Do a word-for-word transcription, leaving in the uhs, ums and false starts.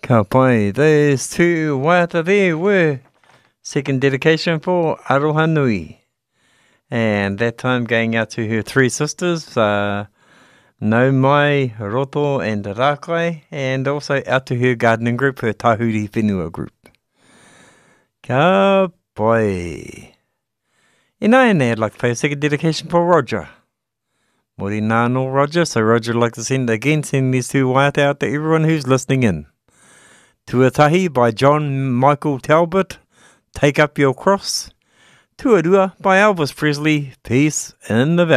Ka pai, those two waiata there were second dedication for Aroha Nui. And that time going out to her three sisters, uh, Nau Mai, Roto and Rakai, and also out to her gardening group, her Tahuri Whenua group. Ka pai. And I would like to pay a second dedication for Roger. Mori nāno Roger, so Roger would like to send again, send these two waiata out to everyone who's listening in. Tuatahi by John Michael Talbot, Take Up Your Cross. Tuarua by Elvis Presley, Peace in the Valley.